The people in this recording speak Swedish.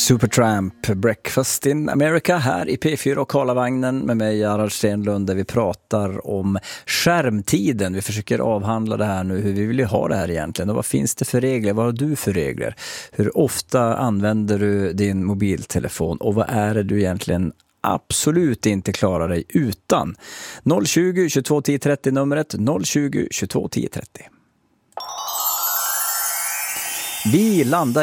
Supertramp, Breakfast in America här i P4 och Karlavagnen med mig Gerhard Stenlund, där vi pratar om skärmtiden. Vi försöker avhandla det här nu, hur vi vill ha det här egentligen och vad finns det för regler, vad har du för regler? Hur ofta använder du din mobiltelefon och vad är det du egentligen absolut inte klarar dig utan? 020 22 10 30 numret, 020 22 10 30. Vi landar